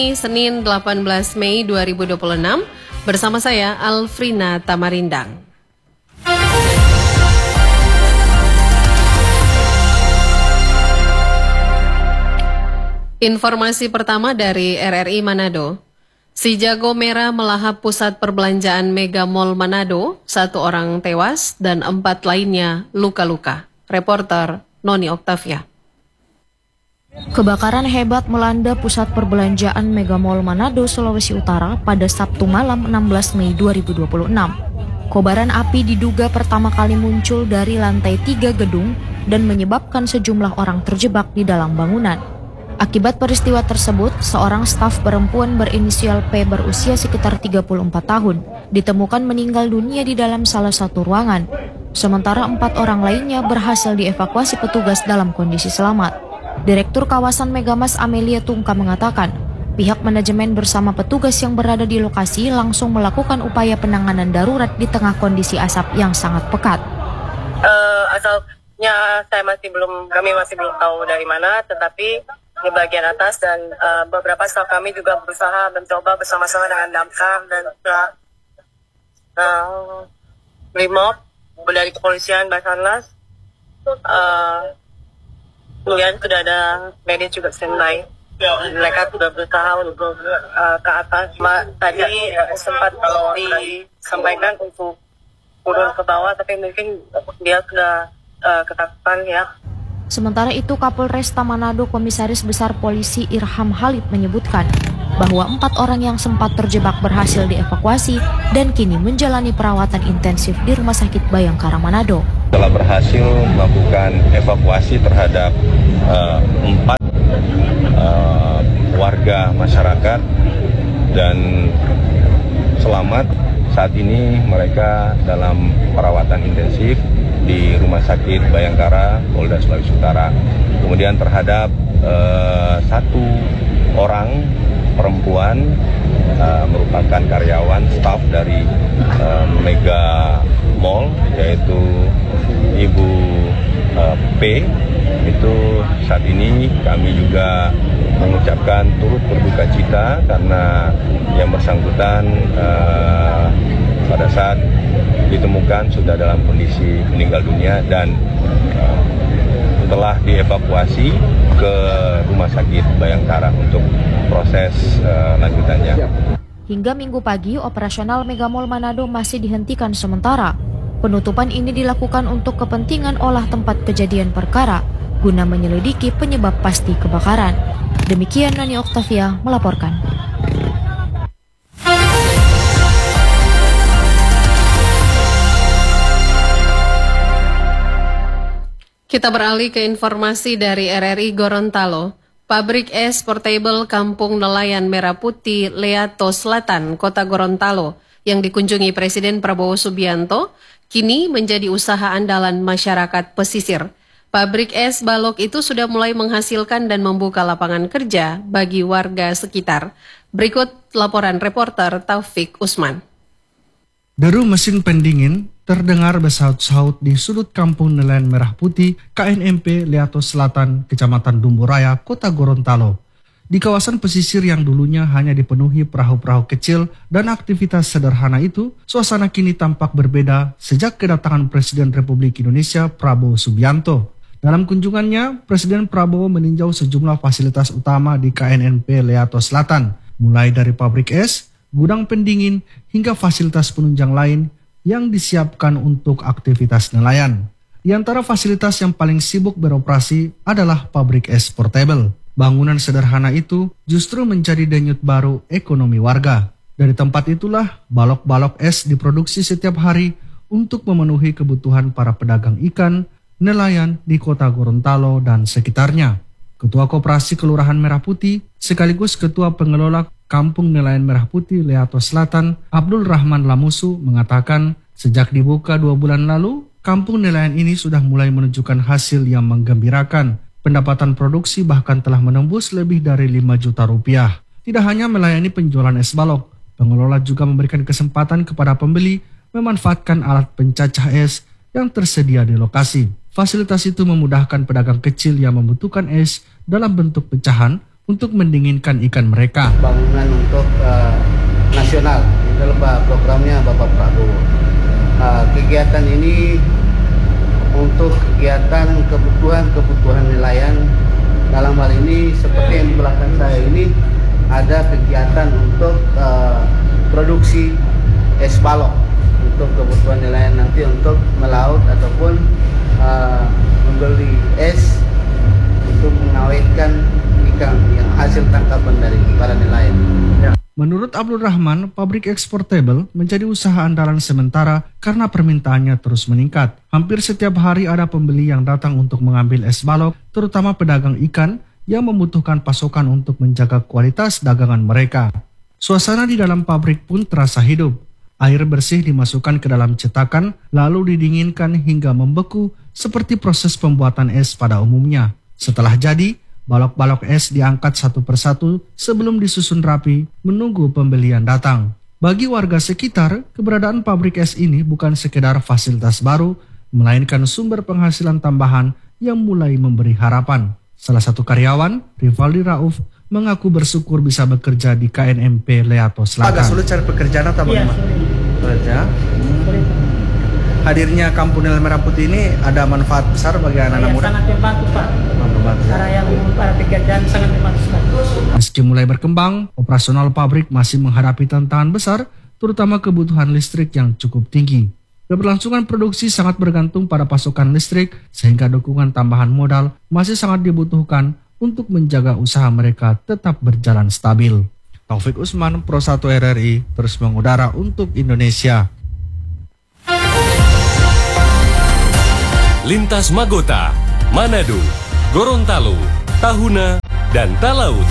Senin 18 Mei 2026 bersama saya Alfrina Tamarindang. Informasi pertama dari RRI Manado. Si jago merah melahap pusat perbelanjaan Mega Mall Manado, 1 orang tewas dan 4 lainnya luka-luka. Reporter Noni Oktavia. Kebakaran hebat melanda pusat perbelanjaan Mega Mall Manado, Sulawesi Utara pada Sabtu malam 16 Mei 2026. Kobaran api diduga pertama kali muncul dari lantai 3 gedung dan menyebabkan sejumlah orang terjebak di dalam bangunan. Akibat peristiwa tersebut, seorang staf perempuan berinisial P berusia sekitar 34 tahun ditemukan meninggal dunia di dalam salah satu ruangan. Sementara 4 orang lainnya berhasil dievakuasi petugas dalam kondisi selamat. Direktur kawasan Megamas Amelia Tungka mengatakan, pihak manajemen bersama petugas yang berada di lokasi langsung melakukan upaya penanganan darurat di tengah kondisi asap yang sangat pekat. Asalnya kami masih belum tahu dari mana, tetapi di bagian atas dan beberapa staf kami juga berusaha mencoba bersama-sama dengan damkar dan Brimob dari kepolisian Basarnas. Kemudian sudah ada medis juga standby. Mereka sudah berusaha untuk ke atas. Tadi sempat disampaikan untuk turun ke bawah, tapi mungkin dia sudah ketakutan ya. Sementara itu, Kapolresta Manado Komisaris Besar Polisi Irham Halid menyebutkan bahwa 4 orang yang sempat terjebak berhasil dievakuasi dan kini menjalani perawatan intensif di Rumah Sakit Bayangkara Manado. Telah berhasil melakukan evakuasi terhadap 4 warga masyarakat dan selamat. Saat ini mereka dalam perawatan intensif di Rumah Sakit Bayangkara, Polda Sulawesi Utara. Kemudian terhadap 1 orang perempuan merupakan karyawan staf dari Mega Mall, yaitu Ibu P. Itu saat ini kami juga mengucapkan turut berduka cita karena yang bersangkutan pada saat ditemukan sudah dalam kondisi meninggal dunia dan telah dievakuasi ke Rumah Sakit Bayangkara untuk proses lanjutannya. Hingga Minggu pagi, operasional Mega Mall Manado masih dihentikan sementara. Penutupan ini dilakukan untuk kepentingan olah tempat kejadian perkara guna menyelidiki penyebab pasti kebakaran. Demikian Noni Oktavia melaporkan. Kita beralih ke informasi dari RRI Gorontalo. Pabrik es portable Kampung Nelayan Merah Putih Leato Selatan, Kota Gorontalo, yang dikunjungi Presiden Prabowo Subianto, kini menjadi usaha andalan masyarakat pesisir. Pabrik es balok itu sudah mulai menghasilkan dan membuka lapangan kerja bagi warga sekitar. Berikut laporan reporter Taufik Usman. Deru mesin pendingin terdengar bersaut-saut di sudut Kampung Nelayan Merah Putih KNMP Leato Selatan, Kecamatan Dumburaya, Kota Gorontalo. Di kawasan pesisir yang dulunya hanya dipenuhi perahu-perahu kecil dan aktivitas sederhana itu, suasana kini tampak berbeda sejak kedatangan Presiden Republik Indonesia Prabowo Subianto. Dalam kunjungannya, Presiden Prabowo meninjau sejumlah fasilitas utama di KNMP Leato Selatan, mulai dari pabrik es, gudang pendingin, hingga fasilitas penunjang lain yang disiapkan untuk aktivitas nelayan. Di antara fasilitas yang paling sibuk beroperasi adalah pabrik es portable. Bangunan sederhana itu justru menjadi denyut baru ekonomi warga. Dari tempat itulah balok-balok es diproduksi setiap hari untuk memenuhi kebutuhan para pedagang ikan, nelayan di Kota Gorontalo dan sekitarnya. Ketua Koperasi Kelurahan Merah Putih sekaligus Ketua Pengelola Kampung Nelayan Merah Putih Leato Selatan, Abdul Rahman Lamusu, mengatakan sejak dibuka 2 bulan lalu, kampung nelayan ini sudah mulai menunjukkan hasil yang menggembirakan. Pendapatan produksi bahkan telah menembus lebih dari 5 juta rupiah. Tidak hanya melayani penjualan es balok, pengelola juga memberikan kesempatan kepada pembeli memanfaatkan alat pencacah es yang tersedia di lokasi. Fasilitas itu memudahkan pedagang kecil yang membutuhkan es dalam bentuk pecahan untuk mendinginkan ikan mereka. Bangunan untuk nasional, itu programnya Bapak Prabowo. Kegiatan ini untuk kegiatan kebutuhan nelayan. Dalam hal ini seperti yang di belakang saya ini ada kegiatan untuk produksi es balok untuk kebutuhan nelayan nanti untuk melaut ataupun membeli es untuk mengawetkan ikan yang hasil tangkapan dari para nelayan. Menurut Abdul Rahman, pabrik eksportable menjadi usaha andalan sementara karena permintaannya terus meningkat. Hampir setiap hari ada pembeli yang datang untuk mengambil es balok, terutama pedagang ikan yang membutuhkan pasokan untuk menjaga kualitas dagangan mereka. Suasana di dalam pabrik pun terasa hidup. Air bersih dimasukkan ke dalam cetakan, lalu didinginkan hingga membeku seperti proses pembuatan es pada umumnya. Setelah jadi, balok-balok es diangkat satu persatu sebelum disusun rapi menunggu pembelian datang. Bagi warga sekitar, keberadaan pabrik es ini bukan sekedar fasilitas baru, melainkan sumber penghasilan tambahan yang mulai memberi harapan. Salah satu karyawan, Rivaldi Rauf, mengaku bersyukur bisa bekerja di KNMP Leato Selatan. Agak sulit cari pekerjaan atau bagaimana? Sulit ya. Hadirnya Kampung Nelayan Merah Putih ini ada manfaat besar bagi anak-anak muda. Sangat membantu Pak. Cara yang para pekerjaan sangat membantu sekali. Meski mulai berkembang, operasional pabrik masih menghadapi tantangan besar, terutama kebutuhan listrik yang cukup tinggi. Keberlangsungan produksi sangat bergantung pada pasokan listrik, sehingga dukungan tambahan modal masih sangat dibutuhkan untuk menjaga usaha mereka tetap berjalan stabil. Taufik Usman, Pro 1 RRI, terus mengudara untuk Indonesia. Lintas Magota, Manado, Gorontalo, Tahuna, dan Talaut.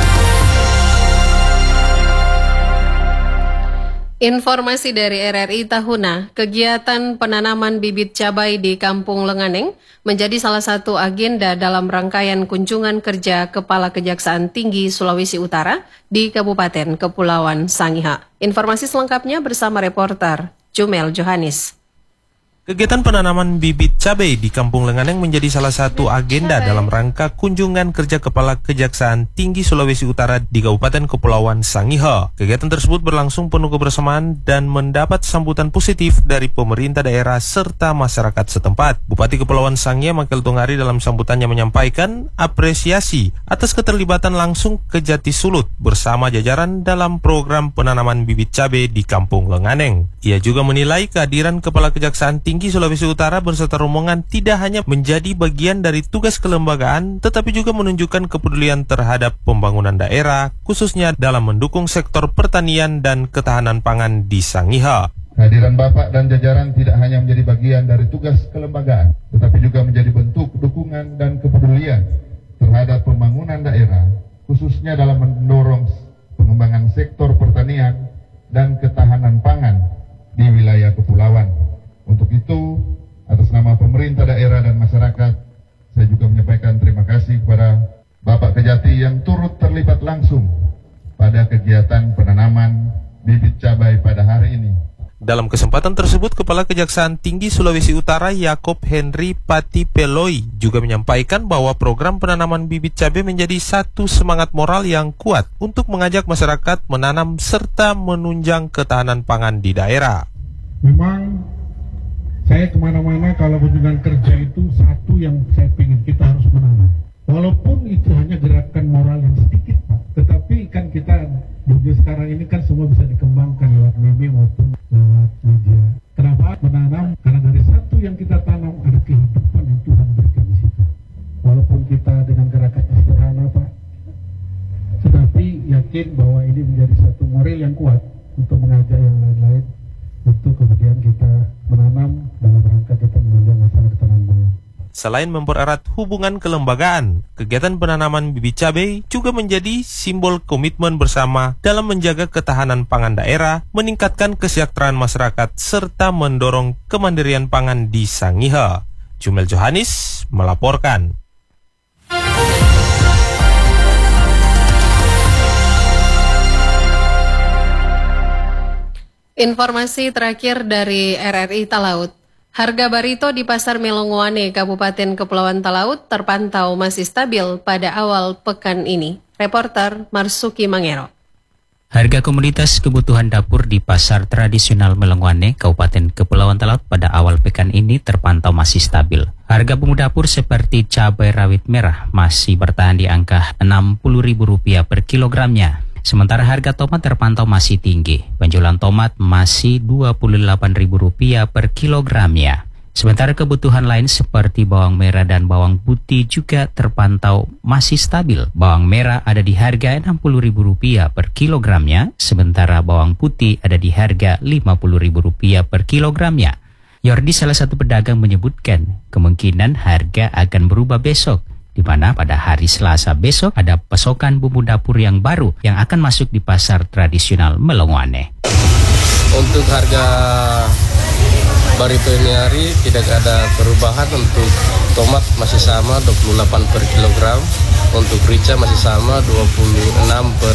Informasi dari RRI Tahuna, kegiatan penanaman bibit cabai di Kampung Lenganeng menjadi salah satu agenda dalam rangkaian kunjungan kerja Kepala Kejaksaan Tinggi Sulawesi Utara di Kabupaten Kepulauan Sangihe. Informasi selengkapnya bersama reporter Jumel Johanis. Kegiatan penanaman bibit cabai di Kampung Lenganeng menjadi salah satu agenda dalam rangka kunjungan kerja Kepala Kejaksaan Tinggi Sulawesi Utara di Kabupaten Kepulauan Sangihe. Kegiatan tersebut berlangsung penuh kebersamaan dan mendapat sambutan positif dari pemerintah daerah serta masyarakat setempat. Bupati Kepulauan Sangihe Makel Tongari dalam sambutannya menyampaikan apresiasi atas keterlibatan langsung Kejati Sulut bersama jajaran dalam program penanaman bibit cabai di Kampung Lenganeng. Ia juga menilai kehadiran Kepala Kejaksaan Tinggi Sulawesi Utara berserta rombongan tidak hanya menjadi bagian dari tugas kelembagaan, tetapi juga menunjukkan kepedulian terhadap pembangunan daerah, khususnya dalam mendukung sektor pertanian dan ketahanan pangan di Sangihe. Kehadiran Bapak dan jajaran tidak hanya menjadi bagian dari tugas kelembagaan, tetapi juga menjadi bentuk dukungan dan kepedulian terhadap pembangunan daerah, khususnya dalam mendorong pengembangan sektor pertanian dan ketahanan pangan di wilayah kepulauan. Untuk itu, atas nama pemerintah daerah dan masyarakat, saya juga menyampaikan terima kasih kepada Bapak Kejati yang turut terlibat langsung pada kegiatan penanaman bibit cabai pada hari ini. Dalam kesempatan tersebut, Kepala Kejaksaan Tinggi Sulawesi Utara Yaakob Henry Pati Peloi juga menyampaikan bahwa program penanaman bibit cabai menjadi satu semangat moral yang kuat untuk mengajak masyarakat menanam serta menunjang ketahanan pangan di daerah. Memang saya kemana-mana kalau kunjungan kerja itu satu yang saya ingin kita harus menanam. Walaupun itu hanya gerakan moral yang sedikit Pak, tetapi kan kita dunia sekarang ini kan semua bisa dikembangkan lewat meme maupun lewat media. Kenapa menanam? Karena dari satu yang kita tanam ada kehidupan yang Tuhan berikan di situ. Walaupun kita dengan gerakan sederhana Pak, tetapi yakin bahwa ini menjadi satu moral yang kuat untuk mengajak yang lain-lain untuk kemudian kita menanam dalam rangka kita menunjang masalah ketahanan pangan. Selain mempererat hubungan kelembagaan, kegiatan penanaman bibit cabai juga menjadi simbol komitmen bersama dalam menjaga ketahanan pangan daerah, meningkatkan kesejahteraan masyarakat, serta mendorong kemandirian pangan di Sangihe. Jumel Johanis melaporkan. Informasi terakhir dari RRI Talaut. Harga barito di Pasar Melongoane, Kabupaten Kepulauan Talaut terpantau masih stabil pada awal pekan ini. Reporter Marsuki Mangero. Harga komoditas kebutuhan dapur di pasar tradisional Melongwane, Kabupaten Kepulauan Talaut pada awal pekan ini terpantau masih stabil. Harga bumbu dapur seperti cabai rawit merah masih bertahan di angka Rp60.000 per kilogramnya. Sementara harga tomat terpantau masih tinggi. Penjualan tomat masih Rp28.000 per kilogramnya. Sementara kebutuhan lain seperti bawang merah dan bawang putih juga terpantau masih stabil. Bawang merah ada di harga Rp60.000 per kilogramnya, sementara bawang putih ada di harga Rp50.000 per kilogramnya. Yordi, salah satu pedagang, menyebutkan kemungkinan harga akan berubah besok, di mana pada hari Selasa besok ada pasokan bumbu dapur yang baru yang akan masuk di pasar tradisional Melongwane. Untuk harga barito ini hari tidak ada perubahan. Untuk tomat masih sama 28 per kilogram, untuk rica masih sama 60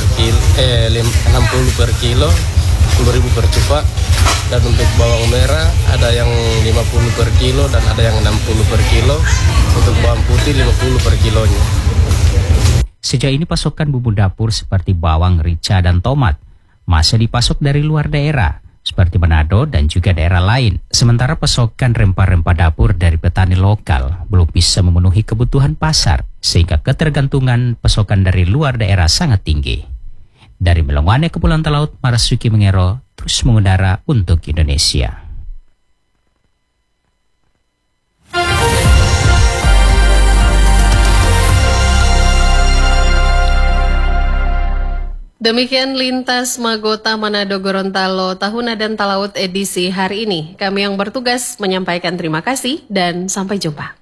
per kilo, 10.000 per cupak. Dan untuk bawang merah ada yang 50 per kilo dan ada yang 60 per kilo. Untuk bawang putih 50 per kilonya. Sejauh ini pasokan bumbu dapur seperti bawang, rica, dan tomat masih dipasok dari luar daerah seperti Manado dan juga daerah lain. Sementara pasokan rempah-rempah dapur dari petani lokal belum bisa memenuhi kebutuhan pasar, sehingga ketergantungan pasokan dari luar daerah sangat tinggi. Dari Melongwane, Kepulauan Talaut, Marsuki Mangero terus mengudara untuk Indonesia. Demikian Lintas Magota Manado Gorontalo Tahuna dan Talaut edisi hari ini. Kami yang bertugas menyampaikan terima kasih dan sampai jumpa.